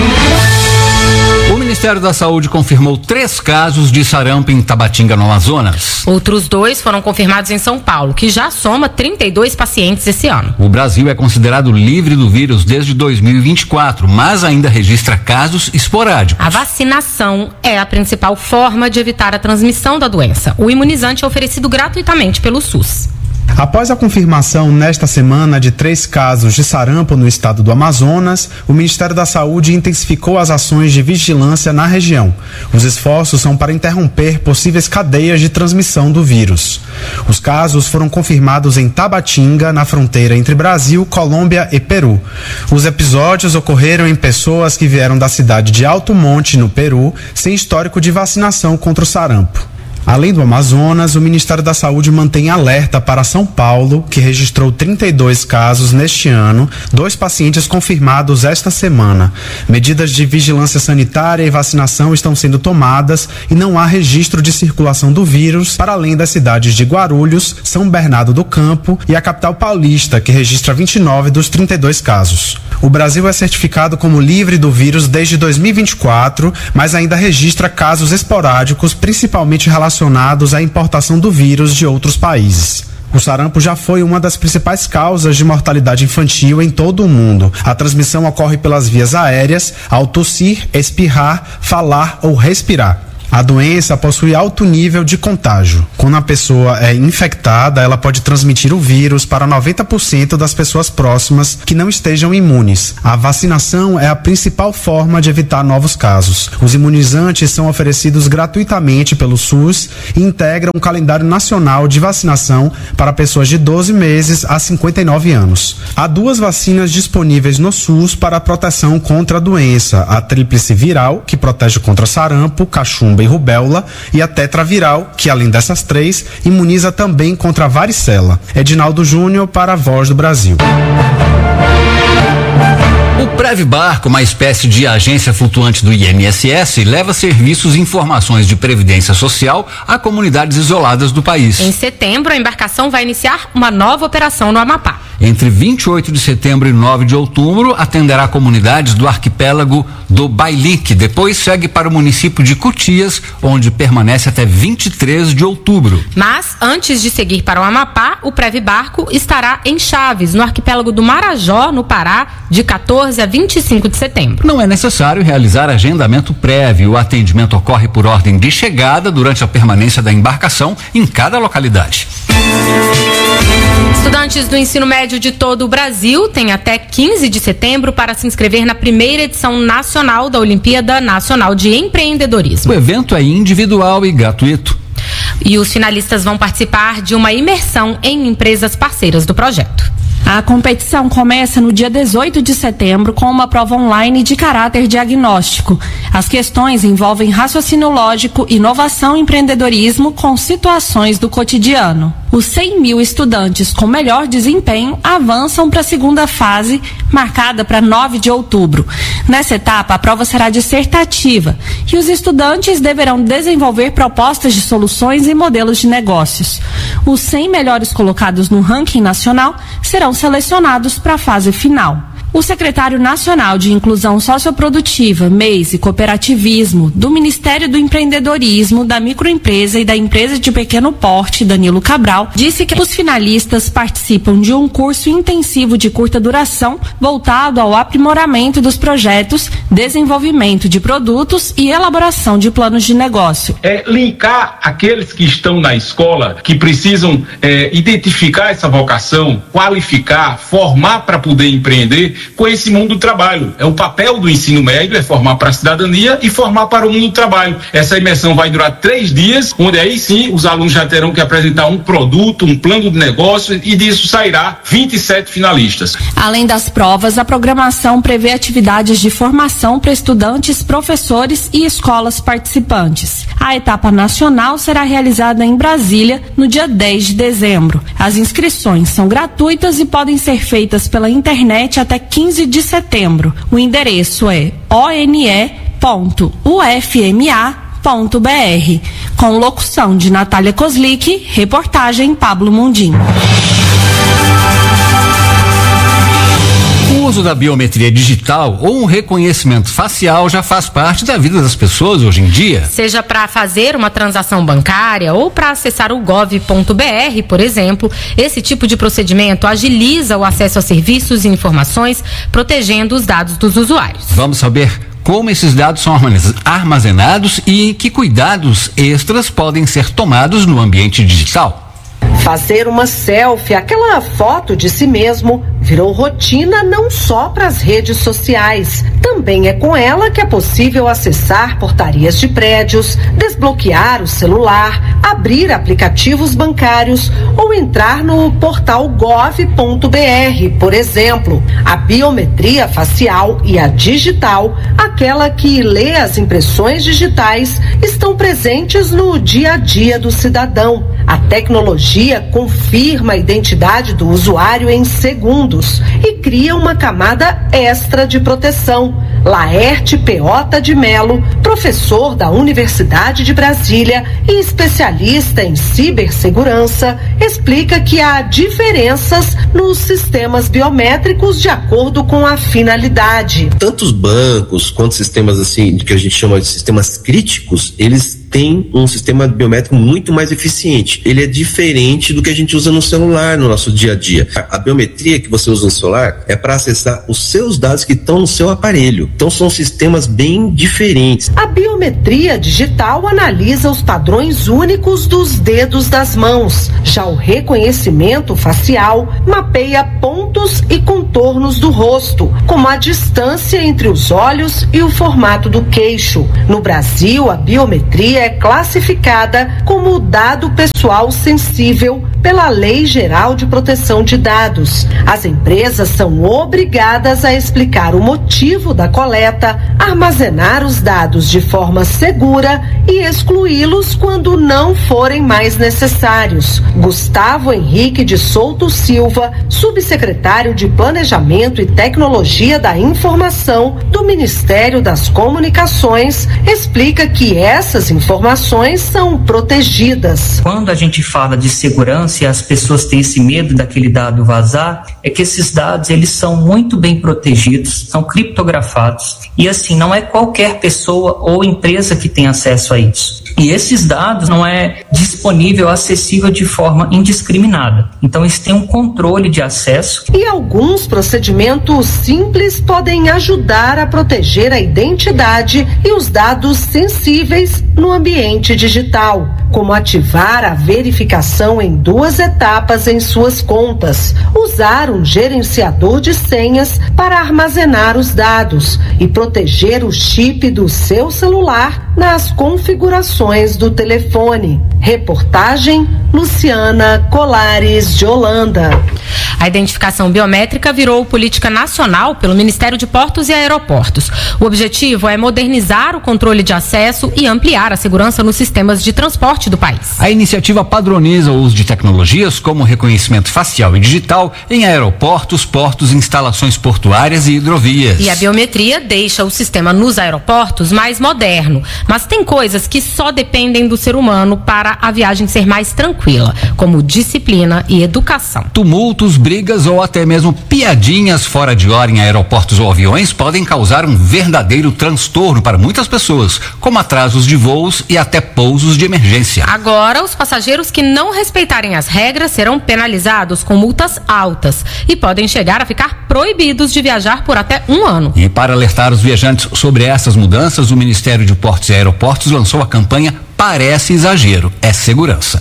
O Ministério da Saúde confirmou três casos de sarampo em Tabatinga, no Amazonas. Outros dois foram confirmados em São Paulo, que já soma trinta e dois pacientes esse ano. O Brasil é considerado livre do vírus desde dois mil e vinte e quatro, mas ainda registra casos esporádicos. A vacinação é a principal forma de evitar a transmissão da doença. O imunizante é oferecido gratuitamente pelo SUS. Após a confirmação nesta semana de três casos de sarampo no estado do Amazonas, o Ministério da Saúde intensificou as ações de vigilância na região. Os esforços são para interromper possíveis cadeias de transmissão do vírus. Os casos foram confirmados em Tabatinga, na fronteira entre Brasil, Colômbia e Peru. Os episódios ocorreram em pessoas que vieram da cidade de Alto Monte, no Peru, sem histórico de vacinação contra o sarampo. Além do Amazonas, o Ministério da Saúde mantém alerta para São Paulo, que registrou trinta e dois casos neste ano, dois pacientes confirmados esta semana. Medidas de vigilância sanitária e vacinação estão sendo tomadas e não há registro de circulação do vírus para além das cidades de Guarulhos, São Bernardo do Campo e a capital paulista, que registra vinte e nove dos trinta e dois casos. O Brasil é certificado como livre do vírus desde dois mil e vinte e quatro, mas ainda registra casos esporádicos, principalmente relacionados à importação do vírus de outros países. O sarampo já foi uma das principais causas de mortalidade infantil em todo o mundo. A transmissão ocorre pelas vias aéreas, ao tossir, espirrar, falar ou respirar. A doença possui alto nível de contágio. Quando a pessoa é infectada, ela pode transmitir o vírus para noventa por cento das pessoas próximas que não estejam imunes. A vacinação é a principal forma de evitar novos casos. Os imunizantes são oferecidos gratuitamente pelo SUS e integram um calendário nacional de vacinação para pessoas de doze meses a cinquenta e nove anos. Há duas vacinas disponíveis no SUS para a proteção contra a doença: a tríplice viral, que protege contra sarampo, cachumba e rubéola, e a tetraviral, que além dessas três, imuniza também contra a varicela. Edinaldo Júnior para a Voz do Brasil. O Previbarco, uma espécie de agência flutuante do I N S S, leva serviços e informações de previdência social a comunidades isoladas do país. Em setembro, a embarcação vai iniciar uma nova operação no Amapá. Entre vinte e oito de setembro e nove de outubro, atenderá comunidades do arquipélago do Bailique. Depois segue para o município de Cutias, onde permanece até vinte e três de outubro. Mas, antes de seguir para o Amapá, o Previbarco estará em Chaves, no arquipélago do Marajó, no Pará, de quatorze a vinte e cinco de setembro. Não é necessário realizar agendamento prévio. O atendimento ocorre por ordem de chegada durante a permanência da embarcação em cada localidade. Estudantes do ensino médio de todo o Brasil têm até quinze de setembro para se inscrever na primeira edição nacional da Olimpíada Nacional de Empreendedorismo. O evento é individual e gratuito. E os finalistas vão participar de uma imersão em empresas parceiras do projeto. A competição começa no dia dezoito de setembro com uma prova online de caráter diagnóstico. As questões envolvem raciocínio lógico, inovação e empreendedorismo com situações do cotidiano. Os cem mil estudantes com melhor desempenho avançam para a segunda fase, marcada para nove de outubro. Nessa etapa, a prova será dissertativa e os estudantes deverão desenvolver propostas de soluções e modelos de negócios. Os cem melhores colocados no ranking nacional serão selecionados para a fase final. O secretário nacional de Inclusão Socioprodutiva, M E I S e Cooperativismo, do Ministério do Empreendedorismo, da Microempresa e da Empresa de Pequeno Porte, Danilo Cabral, disse que os finalistas participam de um curso intensivo de curta duração voltado ao aprimoramento dos projetos, desenvolvimento de produtos e elaboração de planos de negócio. É linkar aqueles que estão na escola, que precisam é, identificar essa vocação, qualificar, formar para poder empreender, com esse mundo do trabalho. É o papel do ensino médio, é formar para a cidadania e formar para o mundo do trabalho. Essa imersão vai durar três dias, onde aí sim os alunos já terão que apresentar um produto, um plano de negócio, e disso sairá vinte e sete finalistas. Além das provas, a programação prevê atividades de formação para estudantes, professores e escolas participantes. A etapa nacional será realizada em Brasília no dia dez de dezembro. As inscrições são gratuitas e podem ser feitas pela internet até quinze de setembro. O endereço é o n e ponto u f m a ponto b r. Com locução de Natália Kozlik, reportagem Pablo Mundim. O uso da biometria digital ou um reconhecimento facial já faz parte da vida das pessoas hoje em dia. Seja para fazer uma transação bancária ou para acessar o gov ponto b r, por exemplo, esse tipo de procedimento agiliza o acesso a serviços e informações, protegendo os dados dos usuários. Vamos saber como esses dados são armazenados e que cuidados extras podem ser tomados no ambiente digital. Fazer uma selfie, aquela foto de si mesmo, virou rotina não só para as redes sociais. Também é com ela que é possível acessar portarias de prédios, desbloquear o celular, abrir aplicativos bancários ou entrar no portal gov ponto b r, por exemplo. A biometria facial e a digital, aquela que lê as impressões digitais, estão presentes no dia a dia do cidadão. A tecnologia confirma a identidade do usuário em segundos. todos e cria uma camada extra de proteção. Laerte Peota de Melo, professor da Universidade de Brasília e especialista em cibersegurança, explica que há diferenças nos sistemas biométricos de acordo com a finalidade. Tanto os bancos quanto sistemas assim, que a gente chama de sistemas críticos, eles têm um sistema biométrico muito mais eficiente. Ele é diferente do que a gente usa no celular, no nosso dia a dia. A biometria que você usa no celular é para acessar os seus dados que estão no seu aparelho. Então são sistemas bem diferentes. A biometria digital analisa os padrões únicos dos dedos das mãos. Já o reconhecimento facial mapeia pontos e contornos do rosto, como a distância entre os olhos e o formato do queixo. No Brasil, a biometria é classificada como dado pessoal sensível pela Lei Geral de Proteção de Dados. As empresas são obrigadas a explicar o motivo da coleta, armazenar os dados de forma segura e excluí-los quando não forem mais necessários. Gustavo Henrique de Souto Silva, subsecretário de Planejamento e Tecnologia da Informação do Ministério das Comunicações, explica que essas informações são protegidas. Quando a gente fala de segurança e as pessoas têm esse medo daquele dado vazar, é que esses dados eles são muito bem protegidos, são criptografados e assim não é qualquer pessoa ou empresa que tem acesso a isso. E esses dados não é disponível, acessível de forma indiscriminada. Então eles têm um controle de acesso. E alguns procedimentos simples podem ajudar a proteger a identidade e os dados sensíveis no ambiente digital, como ativar a verificação em duas etapas em suas contas, usar um gerenciador de senhas para armazenar os dados e proteger o chip do seu celular nas configurações do telefone. Reportagem Luciana Colares de Holanda. A identificação biométrica virou política nacional pelo Ministério de Portos e Aeroportos. O objetivo é modernizar o controle de acesso e ampliar a segurança nos sistemas de transporte do país. A iniciativa padroniza o uso de tecnologias como reconhecimento facial e digital em aeroportos, portos, instalações portuárias e hidrovias. E a biometria deixa o sistema nos aeroportos mais moderno, mas tem coisas que só dependem do ser humano para a viagem ser mais tranquila, como disciplina e educação. Tumultos, brigas ou até mesmo piadinhas fora de hora em aeroportos ou aviões podem causar um verdadeiro transtorno para muitas pessoas, como atrasos de voos e até pousos de emergência. Agora, os passageiros que não respeitarem as regras serão penalizados com multas altas e podem chegar a ficar proibidos de viajar por até um ano. E para alertar os viajantes sobre essas mudanças, o Ministério de Portos e Aeroportos lançou a campanha Parece Exagero, é Segurança.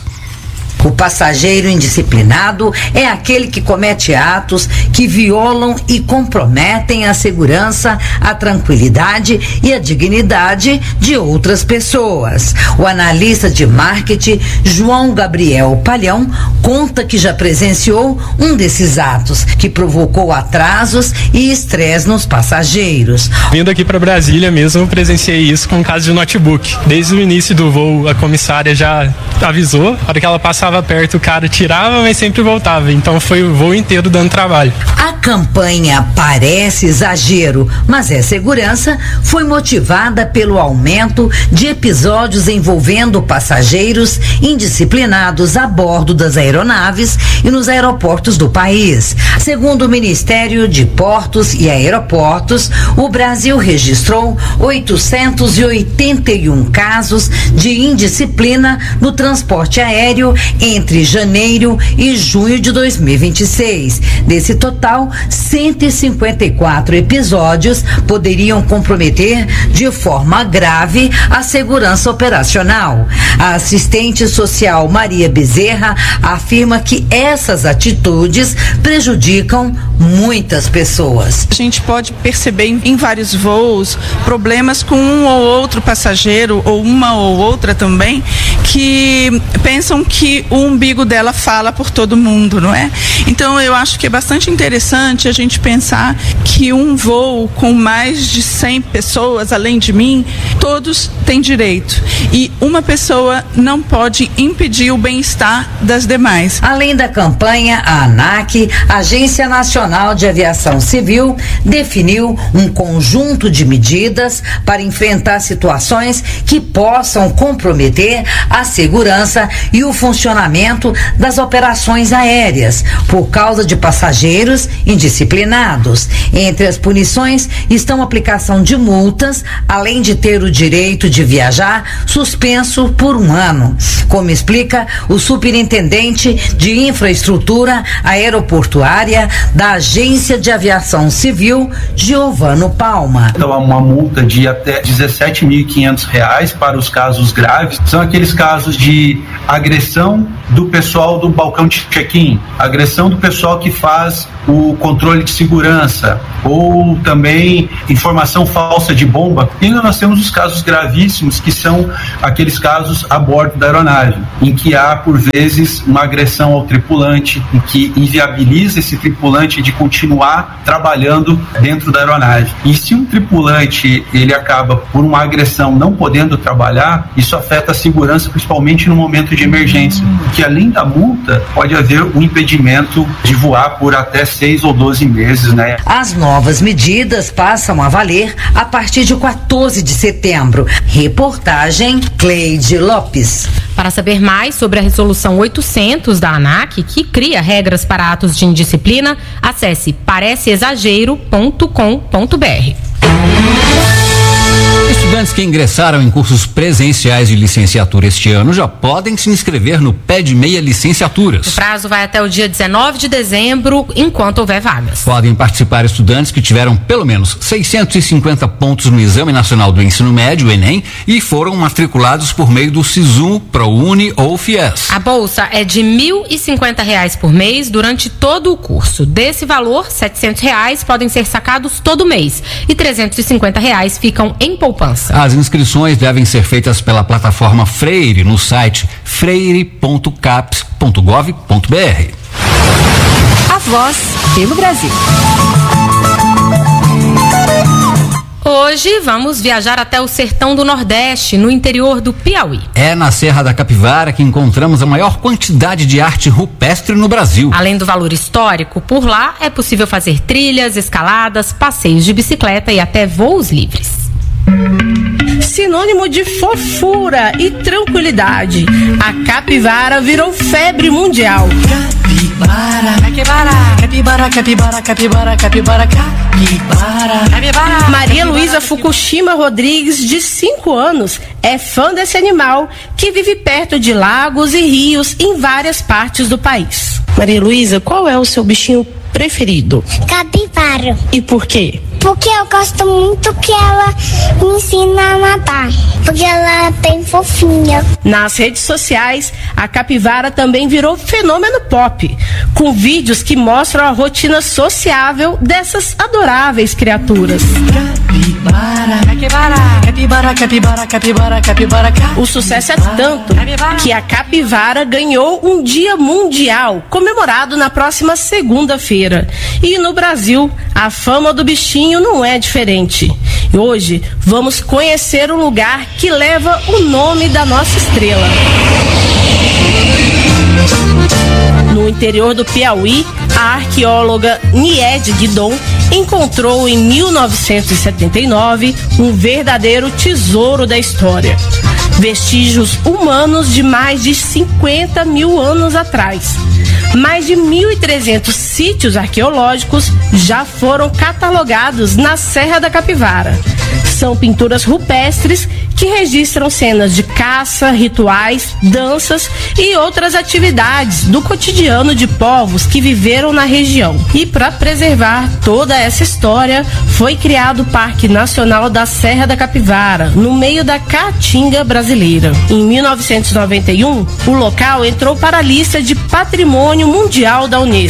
O passageiro indisciplinado é aquele que comete atos que violam e comprometem a segurança, a tranquilidade e a dignidade de outras pessoas. O analista de marketing João Gabriel Palhão conta que já presenciou um desses atos que provocou atrasos e estresse nos passageiros. Vindo aqui para Brasília mesmo, eu presenciei isso com o caso de notebook. Desde o início do voo, a comissária já avisou, na hora que ela passava perto, o cara tirava, mas sempre voltava. Então foi o voo inteiro dando trabalho. A campanha Parece Exagero, mas é Segurança foi motivada pelo aumento de episódios envolvendo passageiros indisciplinados a bordo das aeronaves e nos aeroportos do país. Segundo o Ministério de Portos e Aeroportos, o Brasil registrou oitocentos e oitenta e um casos de indisciplina no transporte aéreo entre janeiro e junho de dois mil e vinte e seis. Desse total, cento e cinquenta e quatro episódios poderiam comprometer de forma grave a segurança operacional. A assistente social Maria Bezerra afirma que essas atitudes prejudicam muitas pessoas. A gente pode perceber em, em vários voos problemas com um ou outro passageiro ou uma ou outra também que pensam que o umbigo dela fala por todo mundo, não é? Então eu acho que é bastante interessante a gente pensar que um voo com mais de cem pessoas, além de mim, todos têm direito e uma pessoa não pode impedir o bem-estar das demais. Além da campanha, a ANAC, Agência Nacional de Aviação Civil, definiu um conjunto de medidas para enfrentar situações que possam comprometer a segurança e o funcionamento das operações aéreas por causa de passageiros indisciplinados. Entre as punições estão a aplicação de multas, além de ter o direito de viajar suspenso por um ano, como explica o superintendente de infraestrutura aeroportuária da Agência de Aviação Civil, Giovano Palma. Então, uma multa de até dezessete mil e quinhentos reais para os casos graves. São aqueles casos de agressão do pessoal do balcão de check-in, agressão do pessoal que faz o controle de segurança, ou também informação falsa de bomba. E nós temos os casos gravíssimos, que são aqueles casos a bordo da aeronave, em que há, por vezes, uma agressão ao tripulante, em que inviabiliza esse tripulante de continuar trabalhando dentro da aeronave. E se um tripulante ele acaba por uma agressão não podendo trabalhar, isso afeta a segurança, principalmente no momento de emergência, que além da multa pode haver um impedimento de voar por até seis ou doze meses, né? As novas medidas passam a valer a partir de quatorze de setembro. Reportagem Cleide Lopes. Para saber mais sobre a resolução oitocentos da ANAC, que cria regras para atos de indisciplina, acesse parece exagero ponto com ponto br. Estudantes que ingressaram em cursos presenciais de licenciatura este ano já podem se inscrever no P E D Meia Licenciaturas. O prazo vai até o dia dezenove de dezembro, enquanto houver vagas. Podem participar estudantes que tiveram pelo menos seiscentos e cinquenta pontos no Exame Nacional do Ensino Médio, Enem, e foram matriculados por meio do SISU, ProUni ou FIES. A bolsa é de mil e cinquenta reais por mês durante todo o curso. Desse valor, setecentos reais podem ser sacados todo mês e trezentos e cinquenta reais ficam em poupança. As inscrições devem ser feitas pela plataforma Freire no site freire ponto caps ponto gov ponto br. A Voz pelo Brasil. Hoje vamos viajar até o sertão do Nordeste, no interior do Piauí. É na Serra da Capivara que encontramos a maior quantidade de arte rupestre no Brasil. Além do valor histórico, por lá é possível fazer trilhas, escaladas, passeios de bicicleta e até voos livres. Sinônimo de fofura e tranquilidade, a capivara virou febre mundial. Capibara, capibara, capibara, capibara, capibara, capibara, capibara, capibara. Maria Luísa Fukushima Rodrigues, de cinco anos, é fã desse animal que vive perto de lagos e rios em várias partes do país. Maria Luísa, qual é o seu bichinho preferido? Capivara. E por quê? Porque eu gosto muito que ela me ensina a nadar. Porque ela é bem fofinha. Nas redes sociais, a capivara também virou fenômeno pop, com vídeos que mostram a rotina sociável dessas adoráveis criaturas. Capibara, capibara, capibara, capibara, capibara, capibara, capibara. O sucesso é tanto que a capivara ganhou um dia mundial, comemorado na próxima segunda-feira. E no Brasil, a fama do bichinho não é diferente. E hoje vamos conhecer um lugar que leva o nome da nossa estrela. No interior do Piauí, a arqueóloga Niede Guidon encontrou em mil novecentos e setenta e nove um verdadeiro tesouro da história. Vestígios humanos de mais de cinquenta mil anos atrás. Mais de mil e trezentos sítios arqueológicos já foram catalogados na Serra da Capivara. São pinturas rupestres que registram cenas de caça, rituais, danças e outras atividades do cotidiano de povos que viveram na região. E para preservar toda essa história, foi criado o Parque Nacional da Serra da Capivara, no meio da Caatinga brasileira. Em mil novecentos e noventa e um, o local entrou para a lista de Patrimônio Mundial da Unesco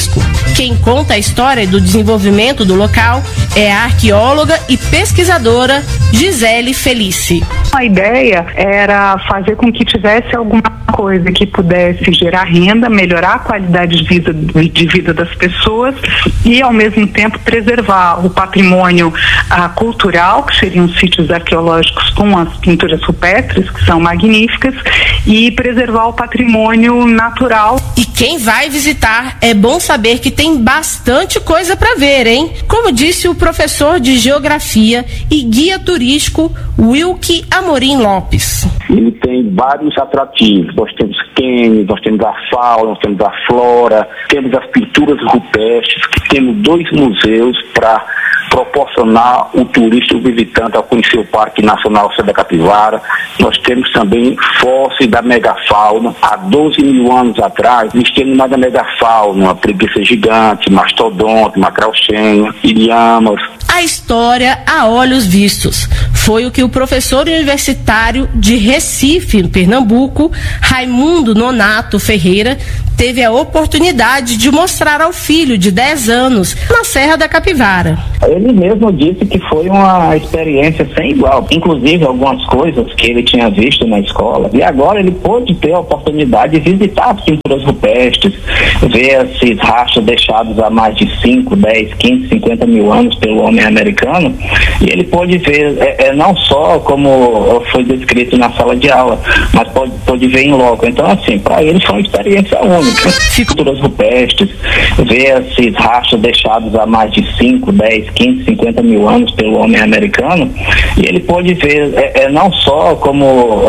Quem conta a história do desenvolvimento do local é a arqueóloga e pesquisadora Gisele Felice. A ideia era fazer com que tivesse alguma coisa que pudesse gerar renda, melhorar a qualidade de vida, de vida das pessoas e, ao mesmo tempo, preservar o patrimônio ah, cultural, que seriam sítios arqueológicos com as pinturas rupestres, que são magníficas, e preservar o patrimônio natural. E quem vai visitar, é bom saber que tem bastante coisa para ver, hein? Como disse o professor de Geografia e guia turístico Wilke Amorim Lopes. Ele tem vários atrativos. Nós temos cânions, nós temos a fauna, nós temos a flora, temos as pinturas rupestres, temos dois museus para proporcionar o turista, o visitante, a conhecer o Parque Nacional Serra da Capivara. Nós temos também fósseis da megafauna. Há doze mil anos atrás, existia mais da megafauna, uma preguiça gigante, mastodonte, macrauchenha, ilhamas. A história a olhos vistos. Foi o que o professor universitário de Recife, em Pernambuco, Raimundo Nonato Ferreira, teve a oportunidade de mostrar ao filho de dez anos na Serra da Capivara. Ele mesmo disse que foi uma experiência sem igual, inclusive algumas coisas que ele tinha visto na escola, e agora ele pôde ter a oportunidade de visitar as pinturas rupestres, ver esses rastros deixados há mais de cinco, dez, quinze, cinquenta mil anos pelo homem americano, e ele pôde ver, é, é, não só como foi descrito na sala de aula, mas pode, pode ver em loco. Então, assim, para ele foi uma experiência única. Pinturas rupestres, ver esses rastros deixados há mais de cinco, dez, quinze, cinquenta mil anos pelo homem americano, e ele pôde ver, é, é, não só como